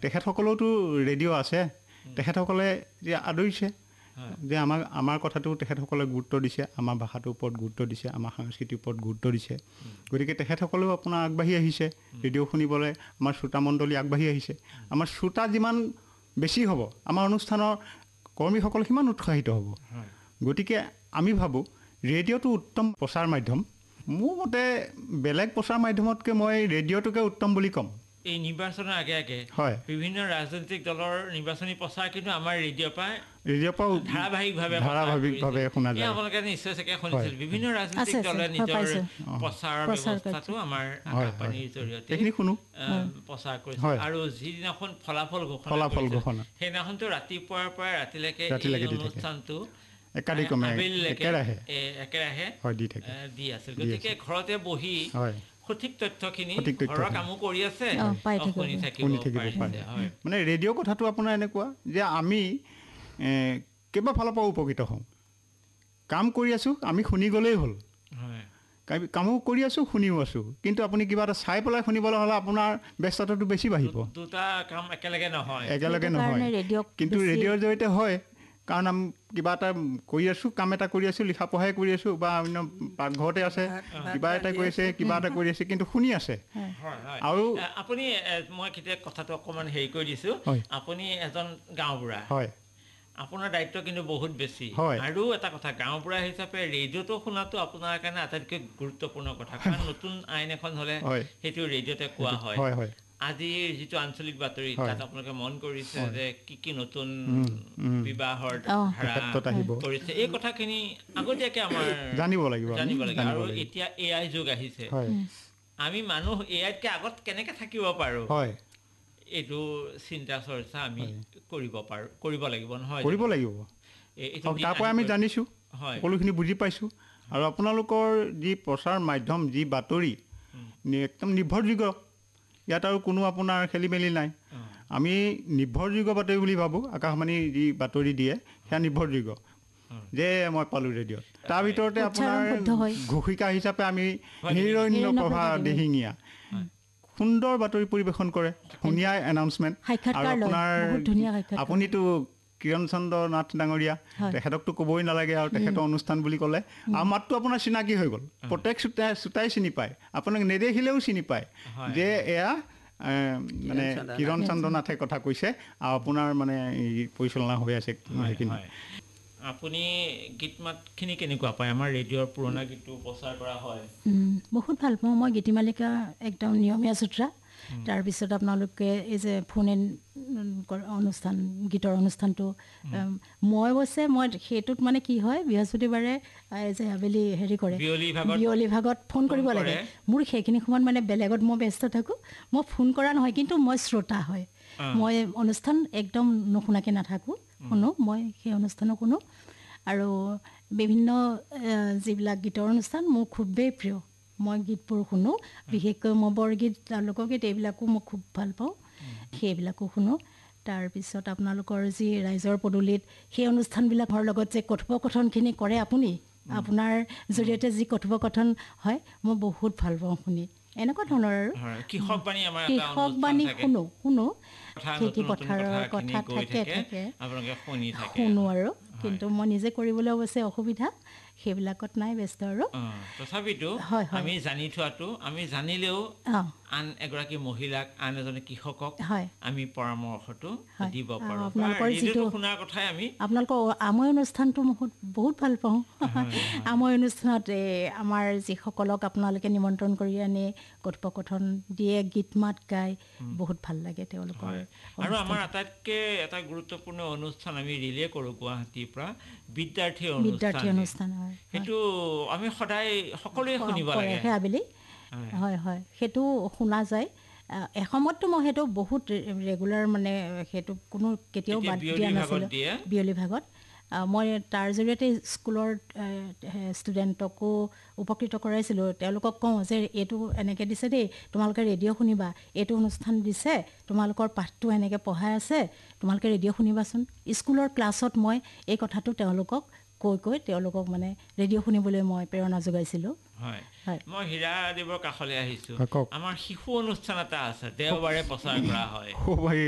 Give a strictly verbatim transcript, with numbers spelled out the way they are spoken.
তেখেতসকলেওতো radio' আছে তেখেতসকলে যে আদৰিছে যে আমাৰ আমাৰ কথাটো তেখেতসকলে গুৰুত্ব দিছে আমাৰ ভাষাটোৰ ওপৰত গুৰুত্ব দিছে আমাৰ সংস্কৃতিৰ ওপৰত গুৰুত্ব দিছে গতিকে তেখেতসকলেও আপোনাৰ আগবাঢ়ি আহিছে ৰেডিঅ' শুনিবলৈ আমাৰ শ্ৰোতামণ্ডলী আগবাঢ়ি আহিছে আমাৰ শ্ৰোতা যিমান বেছি হ'ব আমাৰ অনুষ্ঠানৰ কৰ্মীসকল সিমান উৎসাহিত হ'ব গতিকে আমি ভাবোঁ ৰেডিঅ'টো উত্তম প্ৰচাৰ মাধ্যম মোৰ মতে বেলেগ প্ৰচাৰ মাধ্যমতকৈ মই ৰেডিঅ'টোকে উত্তম বুলি ক'ম এই নিৰ্বাচনৰ আগে আগে হয় বিভিন্ন ৰাজনৈতিক দলৰ নিৰ্বাচনী প্ৰচাৰ কিন্তু আমাৰ ৰেডিঅ'ৰ পৰা ৰেডিঅ'ৰ পৰা ধাৰাবাহিকভাৱে ধাৰাবাহিকভাৱে শুনা যায় আপোনালোকে নিশ্চয় চাগে শুনিছিল বিভিন্ন ৰাজনৈতিক দলে নিজৰ প্ৰচাৰৰ ব্যৱস্থাটো আমাৰ আকাশবাণীৰ জৰিয়তে সেইখিনি শুনো প্ৰচাৰ কৰিছে আৰু যিদিনাখন ফলাফল ঘোষণা ফলাফল ঘোষণা সেইদিনাখনতো ৰাতিপুৱাৰ পৰা ৰাতিলৈকে এই অনুষ্ঠানটো একাদিক্ৰমে একেৰাহে একেৰাহে দি আছিল গতিকে ঘৰতে বহি সঠিক তথ্যখিনি ঘৰৰ কামো কৰি আছে শুনি থাকিব পাৰে মানে ৰেডিঅ' কথাটো আপোনাৰ এনেকুৱা যে আমি কেইবাফালৰ পৰা উপকৃত হওঁ কাম কৰি আছোঁ আমি শুনি গ'লেই হ'ল কামো কৰি আছোঁ শুনিও আছোঁ কিন্তু আপুনি কিবা এটা চাই পেলাই শুনিবলৈ হ'লে আপোনাৰ ব্যস্ততাটো বেছি বাঢ়িব দুটা কাম একেলগে নহয় একেলগে নহয় কিন্তু ৰেডিঅ'ৰ জৰিয়তে হয় কাৰণ আমি কিবা এটা কৰি আছোঁ কাম এটা কৰি আছোঁ লিখা পঢ়াই কৰি আছোঁ বা অন্য পাকঘৰতে আছে কিবা এটা কৰি আছে কিবা এটা কৰি আছে কিন্তু শুনি আছে আৰু আপুনি মই কেতিয়া কথাটো অকণমান হেৰি কৰি দিছোঁ আপুনি এজন গাঁওবুঢ়া হয় আপোনাৰ দায়িত্ব কিন্তু বহুত বেছি আৰু এটা কথা গাঁওবুঢ়া হিচাপে ৰেডিঅ'টো শুনাটো আপোনাৰ কাৰণে আটাইতকৈ গুৰুত্বপূৰ্ণ কথা কাৰণ নতুন আইন এখন হ'লে সেইটো ৰেডিঅ'তে কোৱা হয় আজিৰ যিটো আঞ্চলিক বাতৰি তাত আপোনালোকে মন কৰিছে যে কি কি নতুন বিবাহৰ ধাৰা কৰিছে এই কথাখিনি আগতীয়াকৈ আমাৰ জানিব লাগিব জানিব লাগে আৰু এতিয়া এ আই যুগ আহিছে আমি মানুহ এ আইতকৈ আগত কেনেকৈ থাকিব পাৰোঁ এইটো চিন্তা চৰ্চা আমি কৰিব পাৰোঁ কৰিব লাগিব নহয় কৰিব লাগিব তাৰ পৰা আমি জানিছোঁ সকলোখিনি বুজি পাইছোঁ আৰু আপোনালোকৰ যি প্ৰচাৰ মাধ্যম যি বাতৰি একদম নিৰ্ভৰযোগ্য ইয়াত আৰু কোনো আপোনাৰ খেলি মেলি নাই আমি নিৰ্ভৰযোগ্য বাতৰি বুলি ভাবোঁ আকাশবাণী যি বাতৰি দিয়ে সেয়া নিৰ্ভৰযোগ্য যে মই পালোঁ ৰেডিঅ'ত তাৰ ভিতৰতে আপোনাৰ ঘোষিকা হিচাপে আমি হিৰণ্য প্ৰভা দিহিঙীয়া সুন্দৰ বাতৰি পৰিৱেশন কৰে ধুনীয়া এনাউন্সমেণ্ট আৰু আপোনাৰ আপুনিতো কিৰণ চন্দ্ৰ নাথ ডাঙৰীয়া তেখেতকতো ক'বই নালাগে আৰু তেখেতৰ অনুষ্ঠান বুলি ক'লে আৰু মাতটো আপোনাৰ চিনাকি হৈ গ'ল প্ৰত্যেক শ্ৰোতাই শ্ৰোতাই চিনি পায় আপোনাক নেদেখিলেও চিনি পায় যে এয়া মানে কিৰণ চন্দ্ৰ নাথে কথা কৈছে আৰু আপোনাৰ মানে পৰিচালনা হৈ আছে সেইখিনি আপুনি গীত মাতখিনি কেনেকুৱা পায় আমাৰ ৰেডিঅ'ৰ পুৰণা গীতটো প্ৰচাৰ কৰা হয় বহুত ভাল পাওঁ মই গীতিমালিকা একদম নিয়মীয়া সূত্ৰা তাৰপিছত আপোনালোকে এই যে ফোন ইন অনুষ্ঠান গীতৰ অনুষ্ঠানটো মই অৱশ্যে মই সেইটোত মানে কি হয় বৃহস্পতিবাৰে এই যে আবেলি হেৰি কৰে বিয়লি ভাগত ফোন কৰিব লাগে মোৰ সেইখিনি সময়ত মানে বেলেগত মই ব্যস্ত থাকোঁ মই ফোন কৰা নহয় কিন্তু মই শ্ৰোতা হয় মই অনুষ্ঠান একদম নুশুনাকৈ নাথাকোঁ শুনো মই সেই অনুষ্ঠানো শুনো আৰু বিভিন্ন যিবিলাক গীতৰ অনুষ্ঠান মোৰ খুবেই প্ৰিয় মই গীতবোৰ শুনো বিশেষকৈ মই বৰগীত লোকগীত এইবিলাকো মই খুব ভাল পাওঁ সেইবিলাকো শুনো তাৰপিছত আপোনালোকৰ যি ৰাইজৰ পদূলিত সেই অনুষ্ঠানবিলাকৰ লগত যে কথোপকথনখিনি কৰে আপুনি আপোনাৰ জৰিয়তে যি কথোপকথন হয় মই বহুত ভাল পাওঁ শুনি এনেকুৱা ধৰণৰ আৰু কৃষকবাণী শুনো শুনো খেতি পথাৰৰ কথা থাকে থাকে শুনো আৰু কিন্তু মই নিজে কৰিবলৈ অৱশ্যে অসুবিধা সেইবিলাকত নাই ব্যস্ত আৰু তথাপিতো আমি জানি থোৱাটো আমি জানিলেও আন এগৰাকী মহিলাক আন এজনী কৃষকক আমি পৰামৰ্শটো দিব পাৰোঁ আপোনালোকৰ যিটো শুনাৰ কথাই আমি আপোনালোকৰ আমৈ অনুষ্ঠানটো বহুত বহুত ভাল পাওঁ আমৈ অনুষ্ঠানত আমাৰ যিসকলক আপোনালোকে নিমন্ত্ৰণ কৰি আনি কথোপকথন দিয়ে গীত মাত গায় বহুত ভাল লাগে তেওঁলোকৰ আৰু আমাৰ আটাইতকৈ এটা গুৰুত্বপূৰ্ণ অনুষ্ঠান আমি ৰিলে কৰোঁ গুৱাহাটীৰ পৰা বিদ্যাৰ্থী বিদ্যাৰ্থী অনুষ্ঠান হয় সেইটো আমি সদায় সকলোৱে শুনিব লাগে আবেলি হয় হয় সেইটো শুনা যায় এসময়ততো মই সেইটো বহুত ৰেগুলাৰ মানে সেইটো কোনো কেতিয়াও বাদ দিয়া নাছিলোঁ বিয়লি ভাগত মই তাৰ জৰিয়তে স্কুলৰ ষ্টুডেণ্টকো উপকৃত কৰাইছিলোঁ তেওঁলোকক কওঁ যে এইটো এনেকৈ দিছে দেই তোমালোকে ৰেডিঅ' শুনিবা এইটো অনুষ্ঠান দিছে তোমালোকৰ পাঠটো এনেকৈ পঢ়াই আছে তোমালোকে ৰেডিঅ' শুনিবাচোন স্কুলৰ ক্লাছত মই এই কথাটো তেওঁলোকক কৈ কৈ তেওঁলোকক মানে ৰেডিঅ' শুনিবলৈ মই প্ৰেৰণা যোগাইছিলোঁ হয় মই হীৰাদেৱৰ কাষলৈ আহিছোঁ আমাৰ শিশু অনুষ্ঠান এটা আছে দেওবাৰে প্ৰচাৰ কৰা হয়